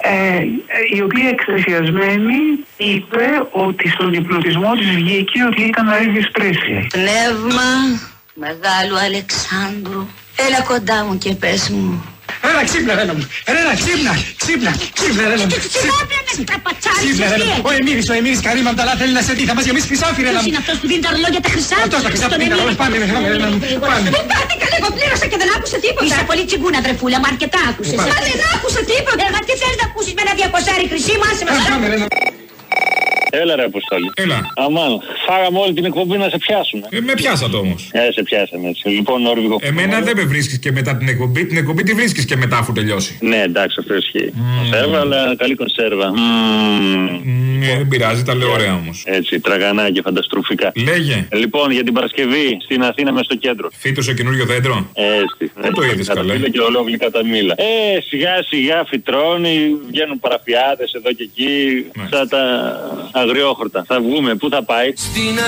η οποία εκθεσιασμένη είπε ότι στον υπνοτισμό της βγήκε ότι ήταν Elvis Presley. Πνεύμα Μεγάλου Αλεξάνδρου, έλα κοντά μου και πες μου. Έλα ξύπνα Ρένα μου, έλα ξύπνα Ρένα μου. Ο Εμμύρης Καρύμα Μταλά θέλει να σε δει, θα μας γεμίσει χρυσάφι Ρένα μου. Ποιος είναι αυτός που δίνει τα ρολόγια τα χρυσάφι? Αυτός τα χρυσάφι δίνει τα ρολόγια, πάμε Ρένα μου, πάμε. Πού πάτε καλέ, εγώ πλήρωσα και δεν άκουσα τίποτα. Είσαι πολύ τσιγκούνα τρεφούλα μου, αρκετά άκουσες. Μα δεν άκουσα τίποτα. Μα τι θέλεις να ακούσεις με ένα 200 χρυσή μου, άσε με καλά. Έλα ρε Αποστόλη. Έλα. Αμάν, φάγαμε όλη την εκπομπή να σε πιάσουμε. Με πιάσατε όμως. Σε πιάσαμε έτσι. Λοιπόν, Νόρβηγο. Εμένα δεν με βρίσκεις και μετά την εκπομπή. Την εκπομπή τη βρίσκεις και μετά αφού τελειώσει. Ναι, εντάξει, αυτό ισχύει. Κονσέρβα, αλλά καλή κονσέρβα. Δεν πειράζει, τα λέω ωραία όμως. Έτσι, τραγανά και φανταστροφικά. Λέγε. Λοιπόν, για την Παρασκευή στην Αθήνα μες στο κέντρο. Φύτωσε καινούριο δέντρο. Δεν το είδες καλά. Είναι και ολόκληρα τα μήλα. Σιγά σιγά φυτρώνει, βγαίνουν παραφιάδες εδώ και εκεί. Σαν τα αγριόχορτα. Θα βγούμε, πού θα πάει?